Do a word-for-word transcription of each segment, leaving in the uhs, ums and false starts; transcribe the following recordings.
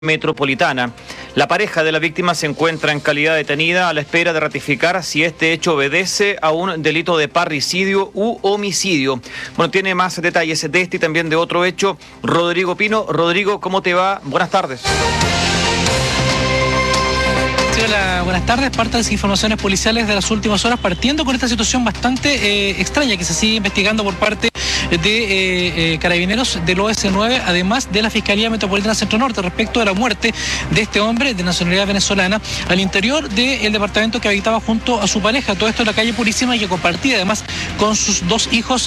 Metropolitana. La pareja de la víctima se encuentra en calidad detenida a la espera de ratificar si este hecho obedece a un delito de parricidio u homicidio. Bueno, tiene más detalles de este y también de otro hecho Rodrigo Pino. Rodrigo, ¿cómo te va? Buenas tardes. Hola, buenas tardes. Parte de las informaciones policiales de las últimas horas, partiendo con esta situación bastante eh, extraña que se sigue investigando por parte de eh, eh, Carabineros del O S nueve, además de la Fiscalía Metropolitana Centro Norte, respecto de la muerte de este hombre de nacionalidad venezolana al interior del departamento que habitaba junto a su pareja. Todo esto en la calle Purísima y que compartía además con sus dos hijos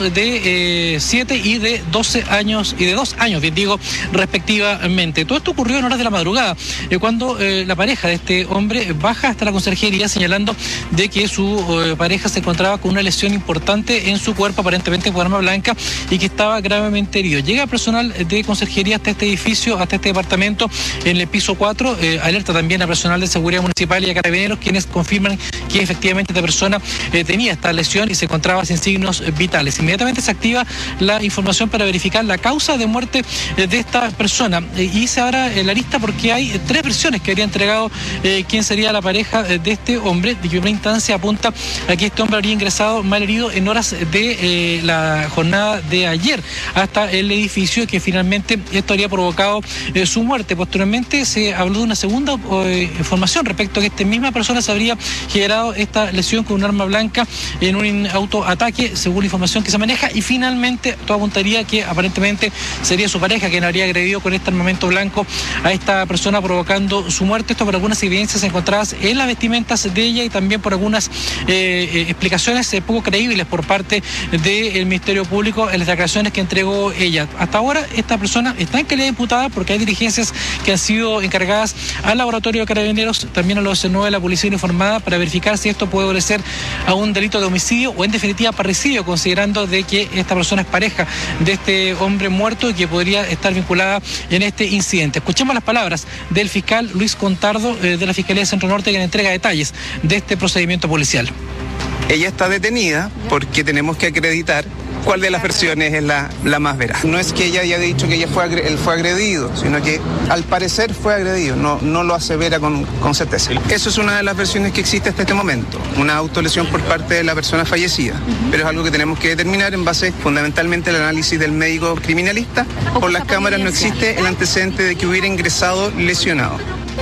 de siete eh, y de doce años, y de dos años, bien digo, respectivamente. Todo esto ocurrió en horas de la madrugada, eh, cuando eh, la pareja de este hombre baja hasta la conserjería señalando de que su eh, pareja se encontraba con una lesión importante en su cuerpo, aparentemente por arma blanca, y que estaba gravemente herido. Llega personal de conserjería hasta este edificio, hasta este departamento, en el piso cuatro, eh, alerta también a personal de seguridad municipal y a Carabineros, quienes confirman que efectivamente esta persona eh, tenía esta lesión y se encontraba sin signos vitales. Inmediatamente se activa la información para verificar la causa de muerte eh, de esta persona, eh, y se abra eh, la lista porque hay eh, tres versiones que habría entregado eh, quién sería la pareja eh, de este hombre. De primera instancia apunta a que este hombre habría ingresado mal herido en horas de eh, la jornada de ayer hasta el edificio, que finalmente esto habría provocado eh, su muerte. Posteriormente se habló de una segunda eh, información respecto a que esta misma persona se habría generado esta lesión con un arma blanca en un autoataque, según la información que se maneja, y finalmente todo apuntaría que aparentemente sería su pareja quien habría agredido con este armamento blanco a esta persona, provocando su muerte. Esto por algunas evidencias encontradas en las vestimentas de ella y también por algunas eh, eh, explicaciones eh, poco creíbles por parte del Ministerio Público en las declaraciones que entregó ella. Hasta ahora esta persona está en calidad de imputada porque hay diligencias que han sido encargadas al laboratorio de Carabineros, también a los O S nueve de la Policía Uniformada, para verificar si esto puede obedecer a un delito de homicidio o en definitiva parricidio, considerando de que esta persona es pareja de este hombre muerto y que podría estar vinculada en este incidente. Escuchemos las palabras del fiscal Luis Contardo eh, de la Fiscalía de Centro Norte, que entrega detalles de este procedimiento policial. Ella está detenida porque tenemos que acreditar cuál de las versiones es la, la más veraz. No es que ella haya dicho que ella fue, él fue agredido, sino que al parecer fue agredido, no, no lo asevera con, con certeza. Eso es una de las versiones que existe hasta este momento, una autolesión por parte de la persona fallecida, uh-huh. Pero es algo que tenemos que determinar en base fundamentalmente al análisis del médico criminalista. Por las cámaras no existe el antecedente de que hubiera ingresado lesionado.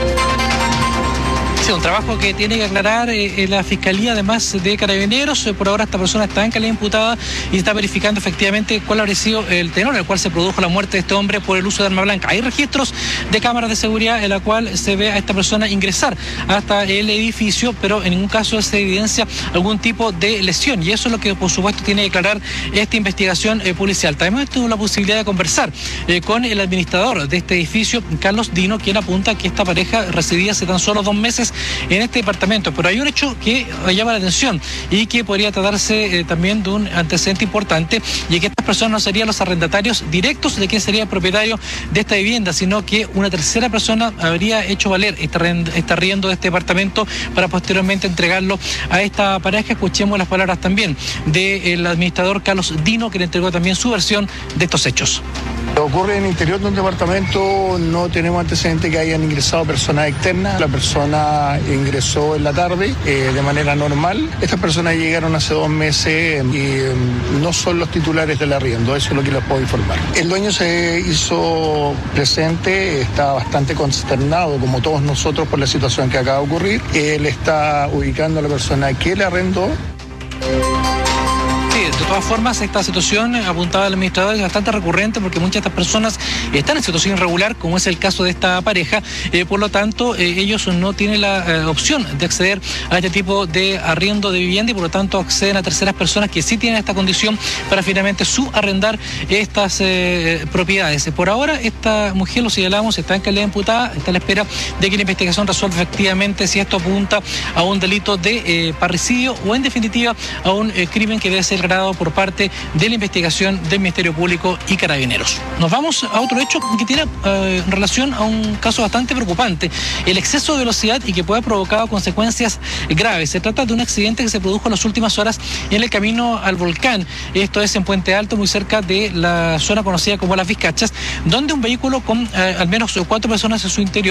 Sí, un trabajo que tiene que aclarar eh, la Fiscalía, además de Carabineros. Eh, por ahora esta persona está en calidad imputada y está verificando efectivamente cuál habría sido el tenor en el cual se produjo la muerte de este hombre por el uso de arma blanca. Hay registros de cámaras de seguridad en la cual se ve a esta persona ingresar hasta el edificio, pero en ningún caso se evidencia algún tipo de lesión, y eso es lo que por supuesto tiene que aclarar esta investigación eh, policial. También tuvo la posibilidad de conversar eh, con el administrador de este edificio, Carlos Dino, quien apunta que esta pareja residía hace tan solo dos meses en este departamento, pero hay un hecho que llama la atención y que podría tratarse eh, también de un antecedente importante, y que estas personas no serían los arrendatarios directos de quien sería el propietario de esta vivienda, sino que una tercera persona habría hecho valer este arriendo de este departamento para posteriormente entregarlo a esta pareja. Escuchemos las palabras también del administrador Carlos Dino, que le entregó también su versión de estos hechos. Ocurre en el interior de un departamento, no tenemos antecedentes que hayan ingresado personas externas. La persona ingresó en la tarde eh, de manera normal. Estas personas llegaron hace dos meses y eh, no son los titulares del arriendo, eso es lo que les puedo informar. El dueño se hizo presente, está bastante consternado como todos nosotros por la situación que acaba de ocurrir. Él está ubicando a la persona que le arrendó. De todas formas, esta situación apuntada al administrador es bastante recurrente porque muchas de estas personas están en situación irregular, como es el caso de esta pareja. Eh, por lo tanto, eh, ellos no tienen la eh, opción de acceder a este tipo de arriendo de vivienda, y por lo tanto acceden a terceras personas que sí tienen esta condición para finalmente subarrendar estas eh, propiedades. Por ahora, esta mujer, lo señalamos, está en calidad imputada, está a la espera de que la investigación resuelva efectivamente si esto apunta a un delito de eh, parricidio o en definitiva a un eh, crimen que debe ser declarado realizado por parte de la investigación del Ministerio Público y Carabineros. Nos vamos a otro hecho que tiene eh, relación a un caso bastante preocupante, el exceso de velocidad y que puede haber provocado consecuencias graves. Se trata de un accidente que se produjo en las últimas horas en el camino al volcán. Esto es en Puente Alto, muy cerca de la zona conocida como Las Vizcachas, donde un vehículo con eh, al menos cuatro personas en su interior